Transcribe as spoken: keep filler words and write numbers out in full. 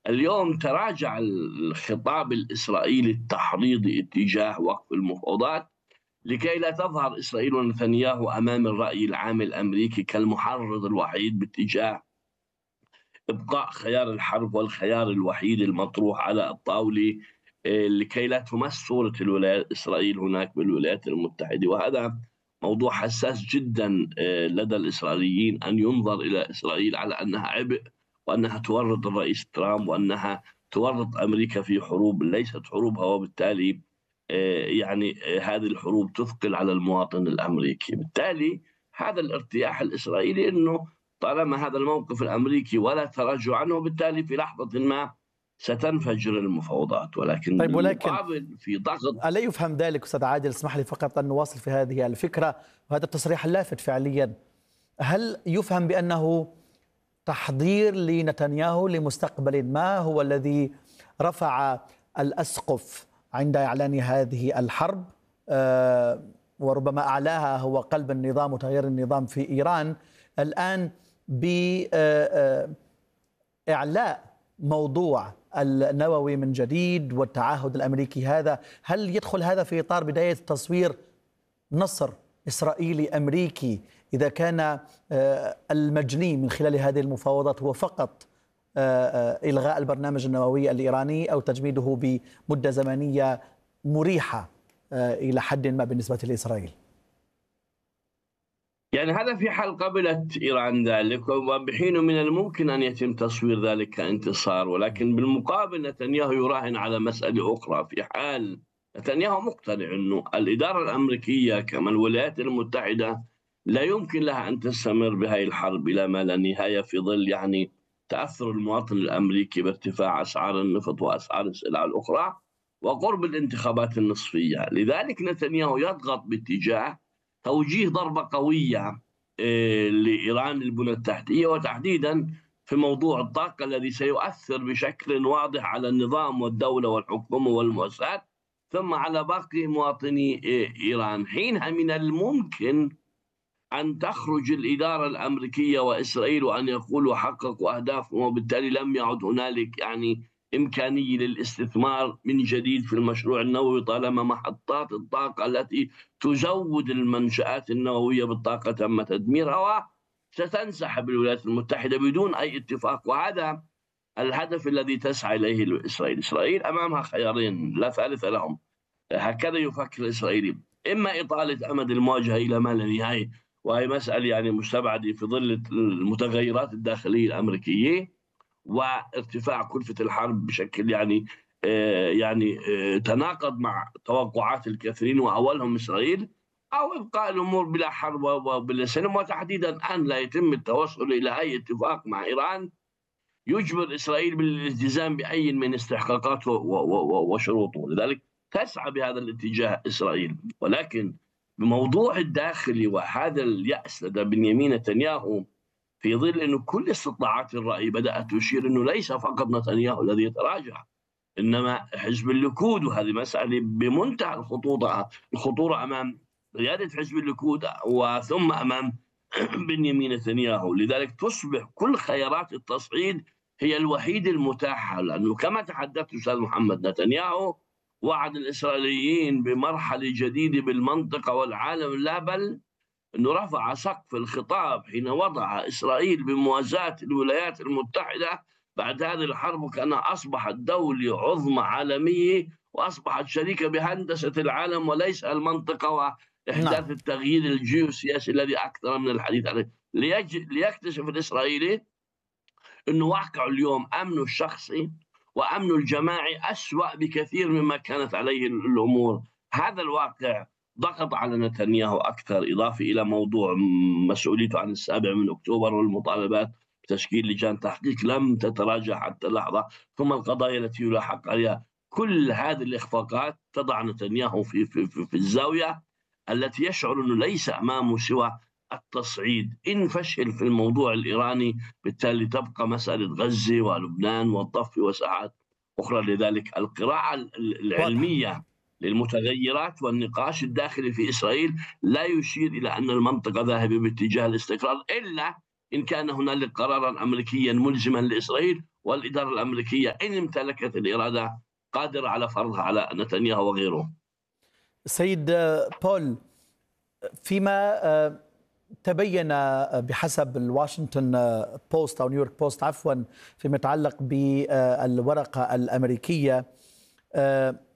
اليوم تراجع الخطاب الإسرائيلي التحريضي اتجاه وقف المفاوضات لكي لا تظهر إسرائيل ونتنياهو أمام الرأي العام الأمريكي كالمحرض الوحيد باتجاه إبقاء خيار الحرب والخيار الوحيد المطروح على الطاولة، آه، لكي لا تمس صورة الولايات إسرائيل هناك بالولايات المتحدة. وهذا موضوع حساس جدا آه، لدى الإسرائيليين، أن ينظر إلى إسرائيل على أنها عبء، وأنها تورط الرئيس ترامب، وأنها تورط أمريكا في حروب ليست حروبها، وبالتالي آه، يعني آه، هذه الحروب تثقل على المواطن الأمريكي. بالتالي هذا الارتياح الإسرائيلي أنه طالما هذا الموقف الأمريكي ولا تراجع عنه، بالتالي في لحظة ما ستنفجر المفاوضات، ولكن طيب، ولكن بالمقابل في ضغط. ألا يفهم ذلك أستاذ عادل؟ اسمح لي فقط أن نواصل في هذه الفكرة وهذا التصريح اللافت فعليا. هل يفهم بأنه تحضير لنتنياهو لمستقبل ما هو الذي رفع الأسقف عند إعلان هذه الحرب، آه، وربما أعلاها هو قلب النظام وتغيير النظام في إيران، الآن بإعلاء موضوع النووي من جديد والتعهد الأمريكي هذا؟ هل يدخل هذا في إطار بداية تصوير نصر إسرائيلي أمريكي إذا كان المجني من خلال هذه المفاوضات هو فقط إلغاء البرنامج النووي الإيراني أو تجميده بمدة زمنية مريحة إلى حد ما بالنسبة لإسرائيل؟ يعني هذا في حال قبلت إيران ذلك، وبحين من الممكن أن يتم تصوير ذلك كانتصار، ولكن بالمقابل نتنياهو يراهن على مسألة أخرى. في حال نتنياهو مقتنع أنه الإدارة الأمريكية كما الولايات المتحدة لا يمكن لها أن تستمر بهذه الحرب إلى ما لا نهاية، في ظل يعني تأثر المواطن الأمريكي بارتفاع أسعار النفط وأسعار السلع الأخرى وقرب الانتخابات النصفية. لذلك نتنياهو يضغط باتجاه توجيه ضربة قوية آه، لإيران البنى التحتية، وتحديدا في موضوع الطاقة الذي سيؤثر بشكل واضح على النظام والدولة والحكومة والمؤسسات، ثم على باقي مواطني آه، إيران. حينها من الممكن أن تخرج الإدارة الأمريكية وإسرائيل وأن يقولوا حققوا أهدافهم، وبالتالي لم يعد هنالك يعني إمكانية للاستثمار من جديد في المشروع النووي، طالما محطات الطاقة التي تزود المنشآت النووية بالطاقة تم تدميرها، وستنسحب الولايات المتحدة بدون أي اتفاق. وهذا الهدف الذي تسعى إليه إسرائيل. إسرائيل أمامها خيارين لا ثالث لهم، هكذا يفكر الإسرائيلي: إما إطالة أمد المواجهة إلى ما لا نهاية، وهي مسألة يعني مستبعدة في ظل المتغيرات الداخلية الأمريكية وارتفاع كلفة الحرب بشكل يعني آه يعني آه تناقض مع توقعات الكثيرين وأولهم إسرائيل، أو إبقاء الأمور بلا حرب وبلا سلم، وتحديدا أن لا يتم التوصل إلى أي اتفاق مع إيران يجبر إسرائيل بالالتزام بأي من استحقاقاته وشروطه. لذلك تسعى بهذا الاتجاه إسرائيل. ولكن بموضوع الداخلي وهذا اليأس لدى بنيامين نتنياهو، في ظل أنه كل استطلاعات الرأي بدأت تشير أنه ليس فقط نتنياهو الذي يتراجع، إنما حزب الليكود، وهذه مسألة بمنتهى الخطورة الخطورة أمام قيادة حزب الليكود وثم أمام بنيامين نتنياهو. لذلك تصبح كل خيارات التصعيد هي الوحيدة المتاحة، لأنه كما تحدثت أستاذ محمد، نتنياهو وعد الإسرائيليين بمرحلة جديدة بالمنطقة والعالم، لا بل أنه رفع سقف الخطاب حين وضع إسرائيل بموازاة الولايات المتحدة بعد هذه الحرب، وكأنها أصبحت دولة عظمى عالمية وأصبحت شريكة بهندسة العالم وليس المنطقة وإحداث نعم. التغيير الجيوسياسي الذي أكثر من الحديث عليه. ليكتشف الإسرائيلي أنه واقع اليوم أمنه الشخصي وأمنه الجماعي أسوأ بكثير مما كانت عليه الأمور. هذا الواقع ضغط على نتنياهو أكثر، إضافة إلى موضوع مسؤوليته عن السابع من أكتوبر والمطالبات بتشكيل لجان تحقيق لم تتراجع حتى اللحظة، ثم القضايا التي يلاحق عليها. كل هذه الإخفاقات تضع نتنياهو في, في, في, في الزاوية التي يشعر أنه ليس أمامه سوى التصعيد. إن فشل في الموضوع الإيراني بالتالي تبقى مسألة غزة ولبنان والضفة وساعات أخرى. لذلك القراءة واضح. العلمية للمتغيرات والنقاش الداخلي في إسرائيل لا يشير إلى أن المنطقة ذاهبة باتجاه الاستقرار، إلا إن كان هنالك قرارا أمريكيا ملزما لإسرائيل، والإدارة الأمريكية إن امتلكت الإرادة قادرة على فرضها على نتنياهو وغيره. سيد بول، فيما تبين بحسب الواشنطن بوست أو نيويورك بوست عفوا فيما يتعلق بالورقة الأمريكية،